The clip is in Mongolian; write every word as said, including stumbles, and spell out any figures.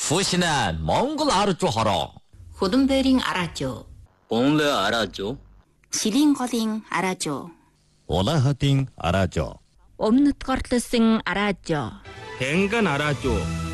부신은 몽골 아르주 허러. хөдөнбээрийн араажуу. Only 알아줘. Шилийн голын араажуу. Улаахатын араажо. Өмнөд горлосын араажоо. 뱅간 알아줘.